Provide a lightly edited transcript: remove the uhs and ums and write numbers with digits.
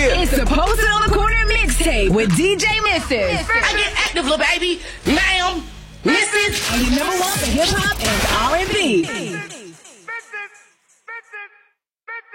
Yeah. It's the Posted on the Corner mixtape with DJ Memphis. I get active, little baby. Ma'am, Mrs. And you never want the hip hop